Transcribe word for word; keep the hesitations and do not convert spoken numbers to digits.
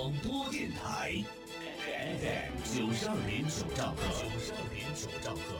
广播电台 F M 九十二点九兆赫，九十二点九兆赫。